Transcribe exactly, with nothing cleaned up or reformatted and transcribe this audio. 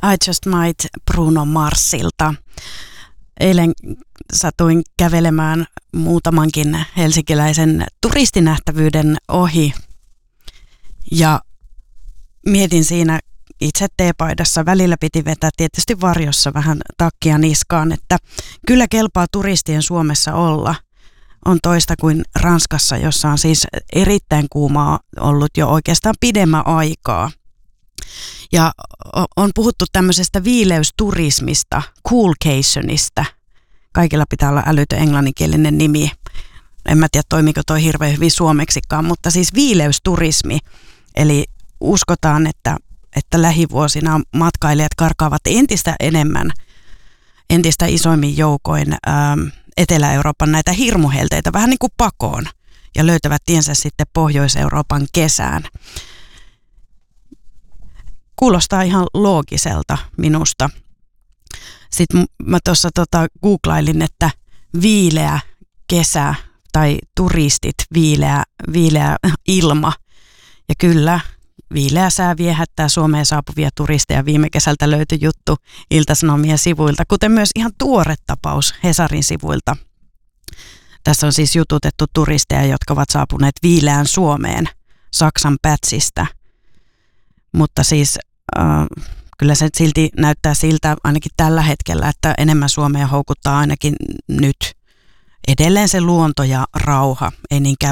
I Just Might Bruno Marsilta. Eilen satuin kävelemään muutamankin helsinkiläisen turistinähtävyyden ohi ja mietin siinä itse teepaidassa. Välillä piti vetää tietysti varjossa vähän takkia niskaan, että kyllä kelpaa turistien Suomessa olla. On toista kuin Ranskassa, jossa on siis erittäin kuumaa ollut jo oikeastaan pidemmän aikaa. Ja on puhuttu tämmöisestä viileysturismista, coolcationista. Kaikilla pitää olla älytön englanninkielinen nimi. En mä tiedä, toimiko toi hirveän hyvin suomeksikaan, mutta siis viileysturismi. Eli uskotaan, että, että lähivuosina matkailijat karkaavat entistä enemmän, entistä isoimmin joukoin ää, Etelä-Euroopan näitä hirmuhelteitä vähän niin kuin pakoon ja löytävät tiensä sitten Pohjois-Euroopan kesään. Kuulostaa ihan loogiselta minusta. Sitten mä tuossa tota googlailin, että viileä kesä tai turistit, viileä, viileä ilma. Ja kyllä, viileä sää viehättää Suomeen saapuvia turisteja. Viime kesältä löytyi juttu Ilta-Sanomien sivuilta, kuten myös ihan tuore tapaus Hesarin sivuilta. Tässä on siis jututettu turisteja, jotka ovat saapuneet viileään Suomeen Saksan Pätsistä. Mutta siis äh, kyllä se silti näyttää siltä ainakin tällä hetkellä, että enemmän Suomea houkuttaa ainakin nyt edelleen se luonto ja rauha, ei niinkään